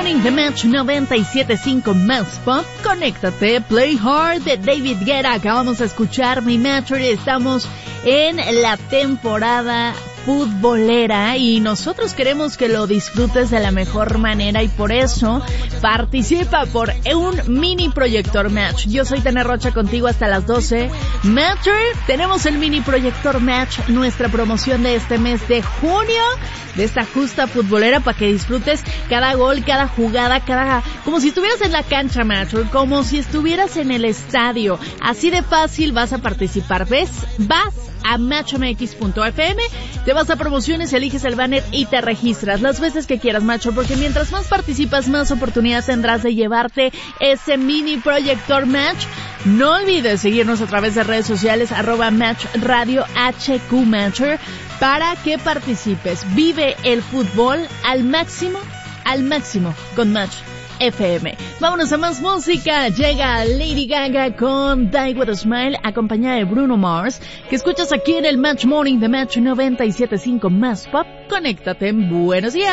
Morning, The Match 97.5 Más Pop. Conéctate, Play Hard de David Guetta. Acabamos de escuchar Mi Matcher. Estamos en la temporada futbolera y nosotros queremos que lo disfrutes de la mejor manera y por eso participa por un mini proyector Match. Yo soy Tania Rocha contigo hasta las 12. Matcher, tenemos el mini proyector Match, nuestra promoción de este mes de junio, de esta justa futbolera para que disfrutes cada gol, cada jugada, como si estuvieras en la cancha, Matcher, como si estuvieras en el estadio. Así de fácil vas a participar, ¿ves? Vas a matchmx.fm, te vas a promociones, eliges el banner y te registras las veces que quieras, Macho, porque mientras más participas, más oportunidades tendrás de llevarte ese mini proyector Match. No olvides seguirnos a través de redes sociales, @matchradiohqmatcher, para que participes. Vive el fútbol al máximo con Match FM. Vámonos a más música. Llega Lady Gaga con Die With A Smile, acompañada de Bruno Mars, que escuchas aquí en el Match Morning de Match 97.5 Más Pop. Conéctate. Buenos días.